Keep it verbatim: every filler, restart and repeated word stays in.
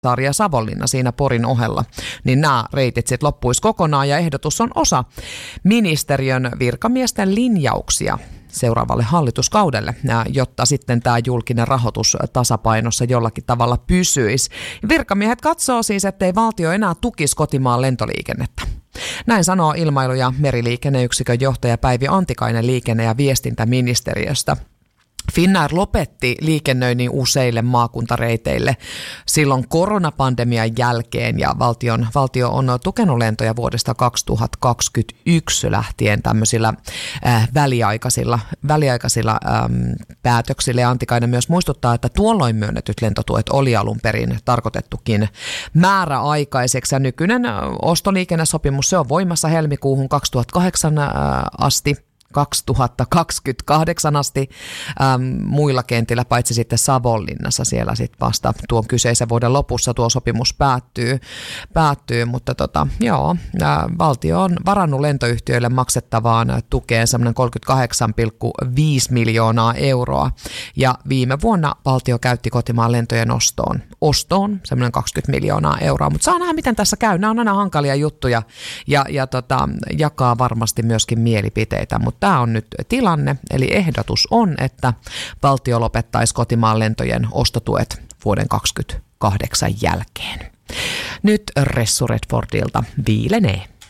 Saari ja Savonlinna siinä Porin ohella, niin nämä reitit sitten loppuisi kokonaan ja ehdotus on osa ministeriön virkamiesten linjauksia seuraavalle hallituskaudelle, jotta sitten tämä julkinen rahoitus tasapainossa jollakin tavalla pysyisi. Virkamiehet katsoo siis, ettei valtio enää tukisi kotimaan lentoliikennettä. Näin sanoo ilmailu- ja meriliikenneyksikön johtaja Päivi Antikainen liikenne- ja viestintäministeriöstä. Finnair lopetti liikennöinnin useille maakuntareiteille silloin koronapandemian jälkeen ja valtion, valtio on tukenut lentoja vuodesta kaksituhattakaksikymmentäyksi lähtien tämmöisillä äh, väliaikaisilla, väliaikaisilla ähm, päätöksillä. Ja Antikainen myös muistuttaa, että tuolloin myönnetyt lentotuet oli alun perin tarkoitettukin määräaikaiseksi ja nykyinen ostoliikennesopimus se on voimassa helmikuuhun kaksituhattakahdeksan äh, asti. kaksituhattakaksikymmentäkahdeksan asti äm, muilla kentillä, paitsi sitten Savonlinnassa. Siellä sitten vasta tuon kyseisen vuoden lopussa tuo sopimus päättyy, päättyy mutta tota, joo, ää, valtio on varannut lentoyhtiöille maksettavaan tukeen semmoinen kolmekymmentäkahdeksan pilkku viisi miljoonaa euroa ja viime vuonna valtio käytti kotimaan lentojen ostoon, ostoon semmoinen kaksikymmentä miljoonaa euroa, mutta saa nähdä miten tässä käy. Nämä on aina hankalia juttuja ja, ja tota, jakaa varmasti myöskin mielipiteitä, mutta tämä on nyt tilanne, eli ehdotus on, että valtio lopettaisi kotimaan lentojen ostotuet vuoden kaksikymmentäkahdeksan jälkeen. Nyt Ressu Redfordilta viilenee.